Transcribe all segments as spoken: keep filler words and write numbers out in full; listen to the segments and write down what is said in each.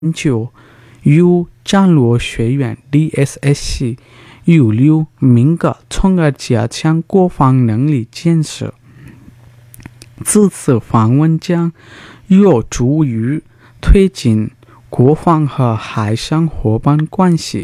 研究由战略学院 D S S C 有六名个，从而加强国防能力建设。这次访问将有助于推进国防和海上伙伴关系。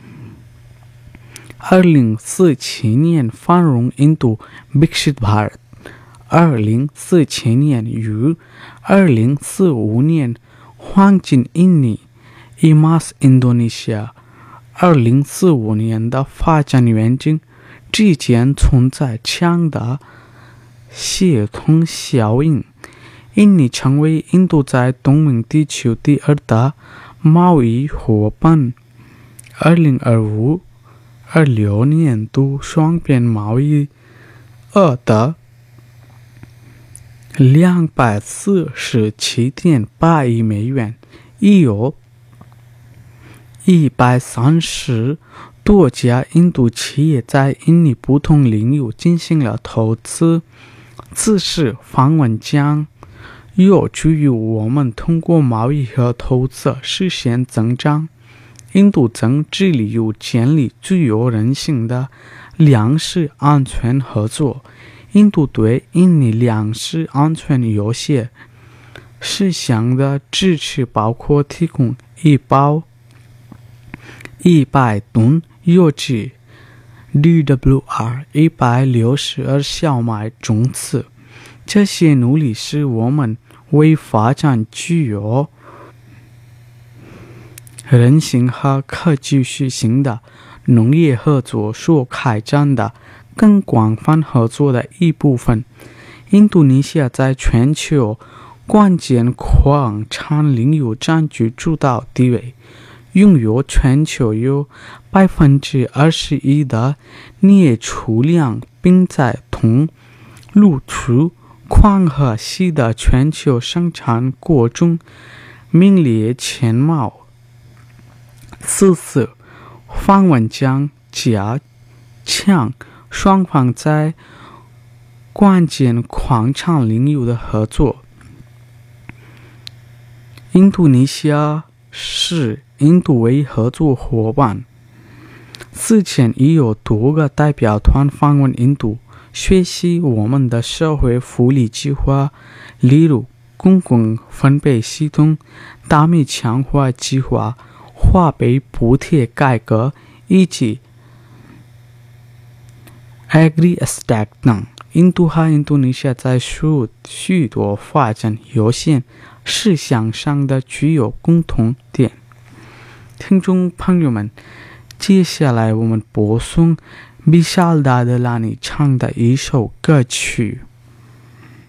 二零四七年繁荣印度 Viksit Bharat， 二零四七年与二零四五年黄金印尼 Emas Indonesia， 二零四五年的发展愿景之间存在强大协同效应。印尼成为印度在东盟地区第二大贸易伙伴。二零二五二六年度双边贸易额的两百四十七点八亿美元，已有一百三十多家印度企业在印尼不同领域进行了投资。此次访问将有助于我们通过贸易和投资实现增长。印度正致力于建立具有韧性的粮食安全合作。印度对印尼粮食安全有些事项的支持，包括提供一包一百吨有机 D W R 一百六十二小麦种子。这些努力使我们为发展具有韧性和可继续性的农业合作所开展的更广泛合作的一部分。印度尼西亚在全球关键矿产领域占据主导地位，拥有全球有百分之二十一的镍储量，并在铜、铝出矿和锡的全球生产国中名列前茅。此次访问将加强双方在关键矿产领域的合作。印度尼西亚是印度为合作伙伴。此前已有多个代表团访问印度，学习我们的社会福利计划，例如公共分配系统、大米强化计划、花呗补贴改革以及 Agri-Stack 等。印度和印度尼西亚在许多发展优先事项上的具有共同点。听众朋友们，接下来我们播送比沙达德拉尼唱的一首歌曲。